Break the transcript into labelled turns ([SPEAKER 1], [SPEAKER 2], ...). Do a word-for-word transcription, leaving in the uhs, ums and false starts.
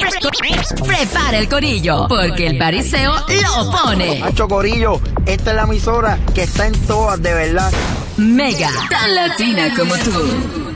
[SPEAKER 1] Prepara el corillo, porque el pariseo lo pone.
[SPEAKER 2] Hacho Corillo, esta es la emisora que está en todas, de verdad.
[SPEAKER 1] Mega, tan latina como tú.